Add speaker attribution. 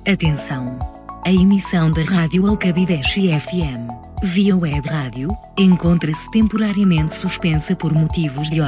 Speaker 1: Atenção! A emissão da Rádio Alcabideche FM, via web rádio, encontra-se temporariamente suspensa por motivos de